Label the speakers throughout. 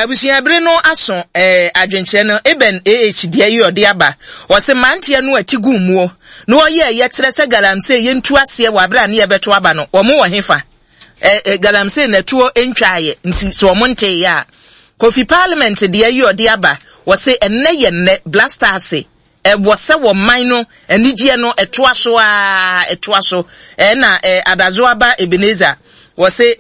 Speaker 1: abusia bre no aso adwenkyere no eben AHD ayi ode aba wo se mantie no atigu muo no oye yetere se galamse yentu ase wa bra na yebeto aba no wo mo wo hefa galamse na tuo entwaye nti so mo nte ya Kofi Parliament de ayi ode aba wo se enne ye ne blasters wo se wo man no anigye no etoaso na adazo aba Ebenezer wo se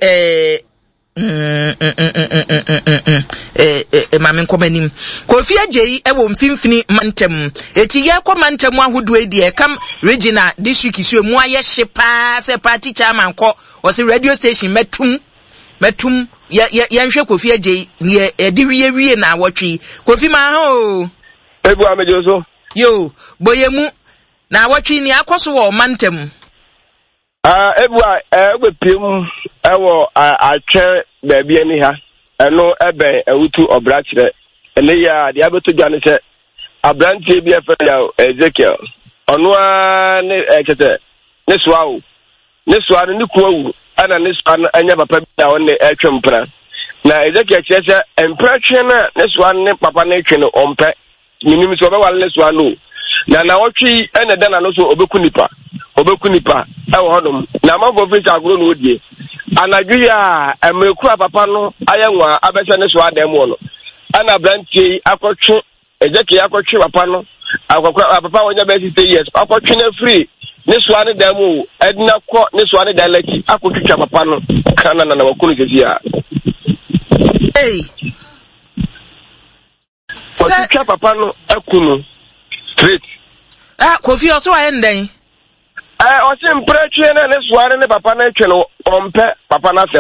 Speaker 1: mamen komanim Kofi Agyeyi ewo mfimfini mantem eti ye kwa mantem ahudu edi kam regional district isu mu aye hyepa se party chairman ko wo se radio station metum ya nhwe Kofi Agyeyi ye edi wie na awotwe Kofi ma ho
Speaker 2: ebu amejoso
Speaker 1: yo boyemu na awotwe ni akoso wo mantem
Speaker 2: ebua egwepiem ewo atwe baabi ani ha eno ebe ewutu obrachire ene ya dia beto dwane se abrantie bi efe ya Ezekiel ono a ne ekete ne soawo no ni kuawu ana ne soa no anya papa bi a wonne etwempra na Ezekiel chese empratwe na ne soa ne papa na etwe no ompe minim so be wale ne soa no na wotwi ene dana no so obekunipa ewo hodom na manfo fi agro no odie anadwu ya emreku papa no ayenwa abese ne so adam no ana brantie akotwe Ejeke akotwe papa no akokwa papa wonya be 60 years akotwe na free ne so ane dam o edna ko ne so ane dalaki akotwe papa no kana na wakunu kesia akotwe papa no akunu straight
Speaker 1: Kofi oso ayenden
Speaker 2: o se mpretwe na ne so ane ne papa na etwe no ompe papa na se